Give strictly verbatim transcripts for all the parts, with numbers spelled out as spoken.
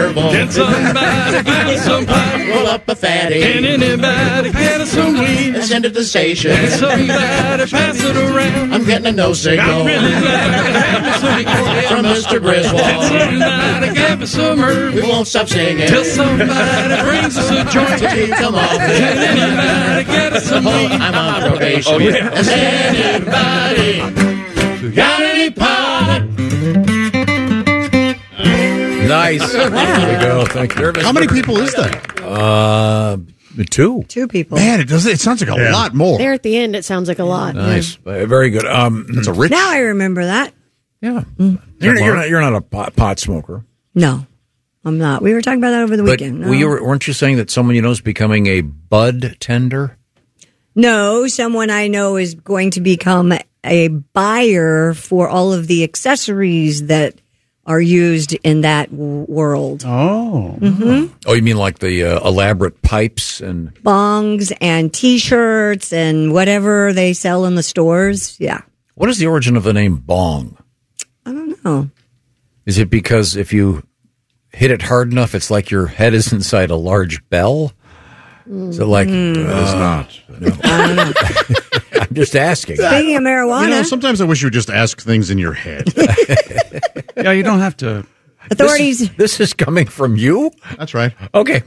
Super Bowl. Can somebody get some pie? Roll up a fatty. Can anybody get us some weed? And send it to the station. Can somebody pass it around? I'm getting a no signal. I'm really glad to have me some corn from Mister Griswold. Can somebody give me some herb? We won't stop singing till somebody brings us a joint. Come on. Can anybody get us some weed? I'm on probation. Oh, yeah. Has anybody got any pot? Nice. There we go. Thank you. How many people is that? Uh, two. Two people. Man, it does. It sounds like a Yeah. lot more. There at the end, it sounds like a lot. Nice. Uh, Very good. Um, it's a rich. Now I remember that. Yeah. You're, you're not. You're not a pot, pot smoker. No, I'm not. We were talking about that over the But weekend. No. were you, weren't you saying that someone you know is becoming a bud tender? No, someone I know is going to become a buyer for all of the accessories that are used in that w- world. Oh. Mm-hmm. Oh, you mean like the uh, elaborate pipes and Bongs and T-shirts and whatever they sell in the stores. Yeah. what is the origin of the name bong? I don't know. Is it because if you hit it hard enough, it's like your head is inside a large bell? Is it like Mm. It is not. No. I'm just asking. Speaking of marijuana, You know, sometimes I wish you would just ask things in your head. Yeah, you don't have to. authorities. This is, this is coming from you? That's right. Okay.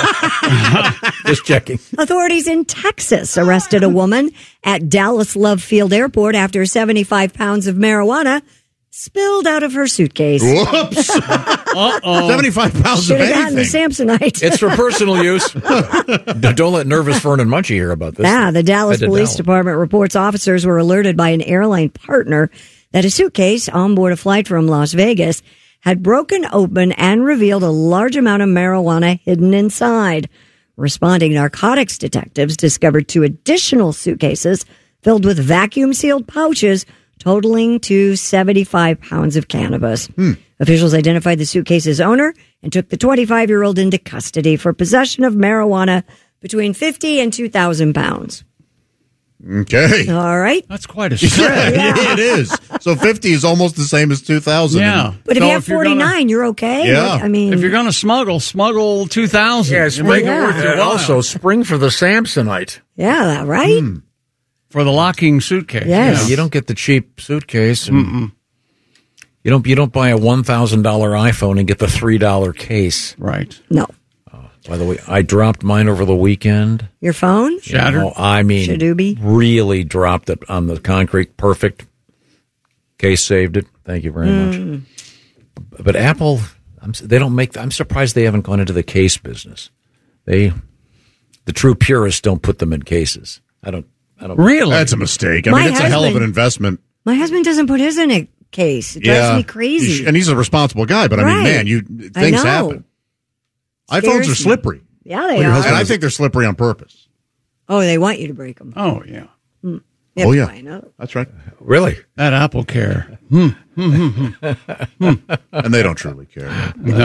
Just checking. Authorities in Texas arrested a woman at Dallas Love Field Airport after seventy-five pounds of marijuana spilled out of her suitcase. Whoops. Uh-oh. seventy-five pounds Should of have gotten the anything. Samsonite. It's for personal use. Don't let nervous Vernon Munchie hear about this. Yeah, the Dallas Head to Police Dallas. Department reports officers were alerted by an airline partner that a suitcase on board a flight from Las Vegas had broken open and revealed a large amount of marijuana hidden inside. Responding narcotics detectives discovered two additional suitcases filled with vacuum-sealed pouches totaling to seventy-five pounds of cannabis. Hmm. Officials identified the suitcase's owner and took the twenty-five-year-old into custody for possession of marijuana between fifty and two thousand pounds. Okay. All right. That's quite a Yeah, stretch. it is. So fifty is almost the same as two thousand. Yeah. But if So you have if you're forty-nine, gonna- you're okay. Yeah. I mean, If you're going to smuggle, smuggle two thousand. Yeah, You spring, make it Yeah. worth your and while. also spring for the Samsonite. yeah, right? Hmm. For the locking suitcase. Yes. Yeah. You don't get the cheap suitcase. And you don't. You don't buy a one thousand dollar iPhone and get the three dollar case. Right. No. By the way, I dropped mine over the weekend. Your phone? Shattered. Oh, I mean, Shadoobie? really dropped it on the concrete. Perfect. Case saved it. Thank you very Mm. much. But Apple, I'm, they don't make. I'm surprised they haven't gone into the case business. They, the true purists, don't put them in cases. I don't. I don't. Really? That's a mistake. I My mean, it's a hell of husband- an investment. My husband doesn't put his in a case. It drives me crazy. He sh- And he's a responsible guy, but I mean, Right. man, you I things know. happen. Scares iPhones are me. slippery. Yeah, they And are. I think they're slippery on purpose. Oh, they want you to break them. Oh, yeah. You Oh, have to yeah. find out. That's right. Really? That Apple Care. And they don't truly care. No.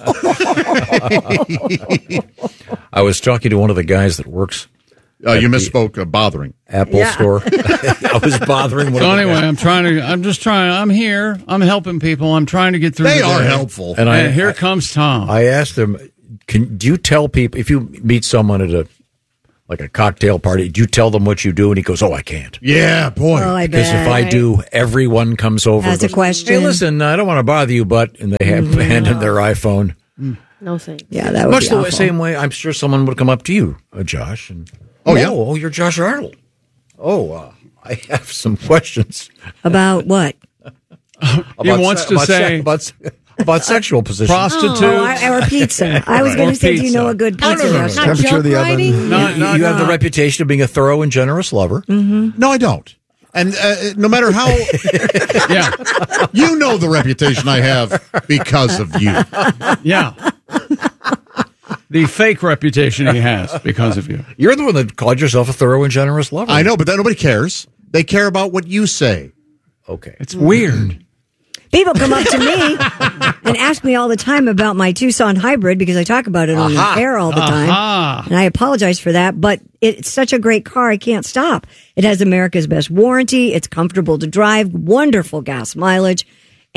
I was talking to one of the guys that works Uh, you At the- misspoke, uh, bothering. Apple Yeah. store. I was bothering one So of the anyway, guys. I'm trying to. I'm just trying. I'm here. I'm helping people. I'm trying to get through. They the are day. helpful. And And I, here I, comes Tom. I asked him, "Can do you tell people if you meet someone at a like a cocktail party? Do you tell them what you do?" And he goes, "Oh, I can't." Yeah, boy. Oh, I Because bet. if I do, everyone comes over. Has and a goes, question. Hey, listen, I don't want to bother you, but and they have hand in their iPhone. No thanks. Yeah, that would Much be the way- awful. same way, I'm sure someone would come up to you, uh, Josh, and Oh, yeah? oh, you're Josh Arnold. Oh, uh, I have some questions About what? He wants se- to about say- se- about, se- about sexual positions. Prostitute. Oh, I- or pizza. I was Right. going Or to say, do you pizza. know a good No, no, pizza no, no. restaurant? Temperature of the oven. No, you no, you have no. the reputation of being a thorough and generous lover. No, I don't. And uh, no matter how, Yeah. you know the reputation I have because of you. Yeah. The fake reputation he has because of you. You're the one that called yourself a thorough and generous lover. I know, but then nobody cares. They care about what you say. Okay. It's weird. People come up to me and ask me all the time about my Tucson hybrid because I talk about it on Aha. the air all the time. Aha. And I apologize for that, but it's such a great car. I can't stop. It has America's best warranty. It's comfortable to drive, wonderful gas mileage.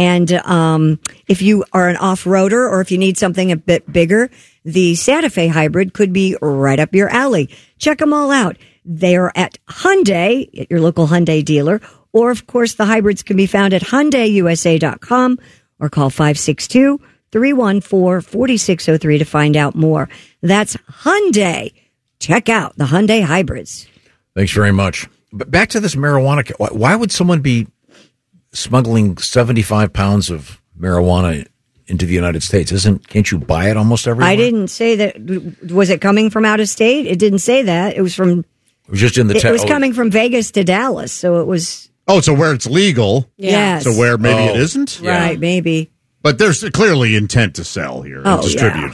And um, if you are an off-roader or if you need something a bit bigger, the Santa Fe hybrid could be right up your alley. Check them all out. They're at Hyundai, at your local Hyundai dealer. Or, of course, the hybrids can be found at Hyundai U S A dot com or call five six two, three one four, four six zero three to find out more. That's Hyundai. Check out the Hyundai hybrids. Thanks very much. But back to this marijuana. ca- Why why would someone be smuggling seventy-five pounds of marijuana into the United States? Isn't can't you buy it almost everywhere? I didn't say that. Was it coming from out of state? It didn't say that. It was from. It was just in the. It te- was oh, coming from Vegas to Dallas, so it was. Oh, so where it's legal. Yes. So where maybe Oh. it isn't. Right, maybe. But there's clearly intent to sell here Oh, and distribute.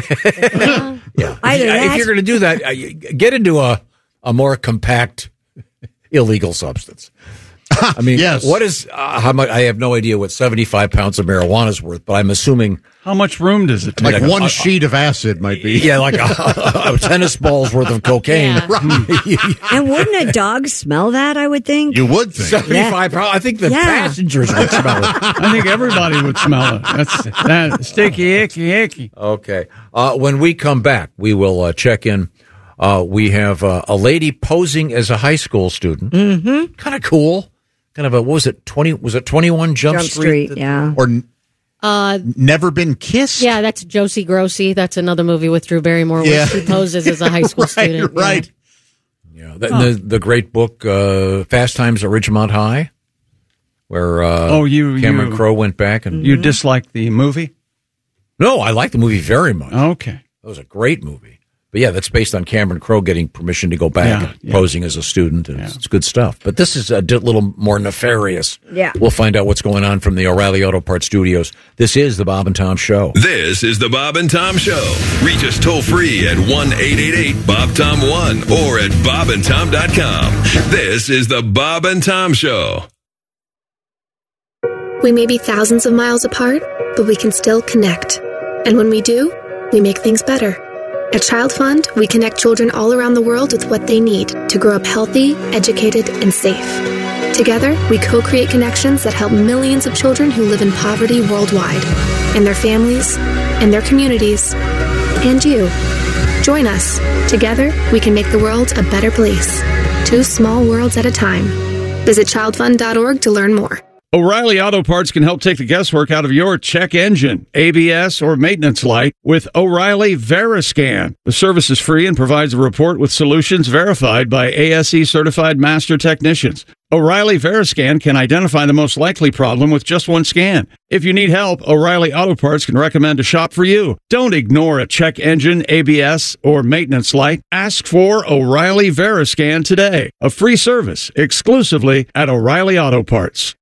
Yeah. Either if, you- that- if you're going to do that, uh, you- get into a a more compact illegal substance. I mean, Yes. what is uh, how much? I have no idea what seventy-five pounds of marijuana is worth, but I'm assuming, How much room does it take? Like Like a- one a- sheet of acid might be. yeah, like a, a tennis ball's worth of cocaine. Yeah. And wouldn't a dog smell that? I would think. You would think. seventy-five pounds. I think the Yeah. passengers would smell it. I think everybody would smell it. That's that sticky, icky, icky. Okay. Uh, when we come back, we will uh, check in. Uh, we have uh, a lady posing as a high school student. Mm-hmm. Kind of cool. Kind of a, what was it, twenty, was it twenty-one Jump, Jump Street, yeah. Or n- Uh, never been kissed. yeah, that's Josie Grossi. That's another movie with Drew Barrymore where Yeah. she poses as a high school Right, student. yeah. right. Yeah, the, the, the great book, uh, Fast Times at Ridgemont High, where uh, Oh, you- Cameron you- Crowe went back. and You dislike the movie? No, I like the movie very much. Okay. That was a great movie. But yeah, that's based on Cameron Crowe getting permission to go back Yeah, and yeah. posing as a student. And it's, it's good stuff. But this is a di- little more nefarious. Yeah. We'll find out what's going on from the O'Reilly Auto Parts studios. This is the Bob and Tom Show. This is the Bob and Tom Show. Reach us toll free at one eight eight eight Bob Tom one or at bob and tom dot com. This is the Bob and Tom Show. We may be thousands of miles apart, but we can still connect. And when we do, we make things better. At Child Fund, we connect children all around the world with what they need to grow up healthy, educated, and safe. Together, we co-create connections that help millions of children who live in poverty worldwide, and their families, and their communities, and you. Join us. Together, we can make the world a better place. Two small worlds at a time. Visit child fund dot org to learn more. O'Reilly Auto Parts can help take the guesswork out of your check engine, A B S, or maintenance light with O'Reilly Veriscan. The service is free and provides a report with solutions verified by A S E certified master technicians. O'Reilly Veriscan can identify the most likely problem with just one scan. If you need help, O'Reilly Auto Parts can recommend a shop for you. Don't ignore a check engine, A B S, or maintenance light. Ask for O'Reilly Veriscan today. A free service exclusively at O'Reilly Auto Parts.